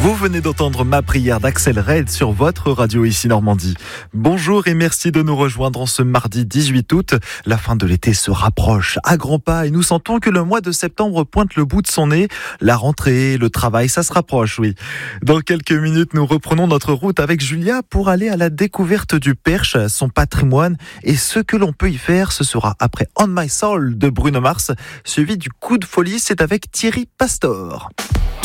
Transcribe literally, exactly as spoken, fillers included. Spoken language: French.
Vous venez d'entendre Ma prière d'Axel Red sur votre radio ici Normandie. Bonjour et merci de nous rejoindre en ce mardi dix-huit août. La fin de l'été se rapproche à grands pas et nous sentons que le mois de septembre pointe le bout de son nez. La rentrée, le travail, ça se rapproche, oui. Dans quelques minutes, nous reprenons notre route avec Julia pour aller à la découverte du Perche, son patrimoine et ce que l'on peut y faire. Ce sera après On My Soul de Bruno Mars, suivi du coup de folie, c'est avec Thierry Pastor.